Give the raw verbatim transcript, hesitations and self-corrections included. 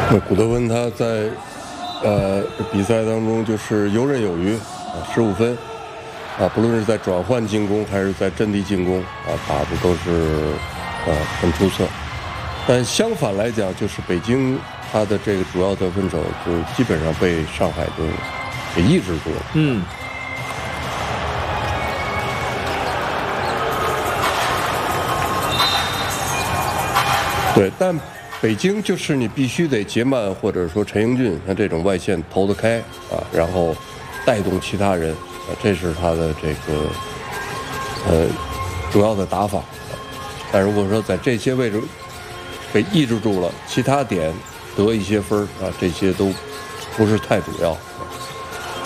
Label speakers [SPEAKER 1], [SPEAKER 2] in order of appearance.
[SPEAKER 1] 那古德温他在呃比赛当中就是游刃有余啊，十五分啊，不论是在转换进攻还是在阵地进攻啊，打的都是呃很出色。但相反来讲，就是北京他的这个主要得分手就基本上被上海队给抑制住了。
[SPEAKER 2] 嗯。
[SPEAKER 1] 对，但北京就是你必须得杰曼或者说陈英俊，像这种外线投得开啊，然后带动其他人啊，这是他的这个呃主要的打法。但如果说在这些位置被抑制住了，其他点得一些分啊，这些都不是太主要。